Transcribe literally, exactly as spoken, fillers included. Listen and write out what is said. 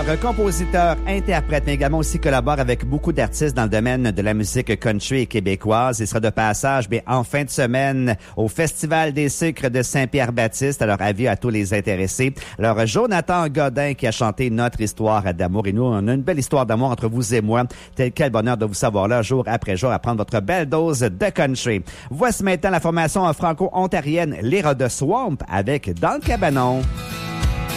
compositeur, interprète, mais également aussi collabore avec beaucoup d'artistes dans le domaine de la musique country et québécoise. Il sera de passage bien, en fin de semaine au Festival des sucres de Saint-Pierre-Baptiste. Alors, avis à tous les intéressés. Alors, Jonathan Godin qui a chanté notre histoire d'amour. Et nous, on a une belle histoire d'amour entre vous et moi. Tel quel bonheur de vous savoir là, jour après jour, à prendre votre belle dose de country. Voici maintenant la formation franco-ontarienne, les Rats de Swamp, avec Dans le cabanon.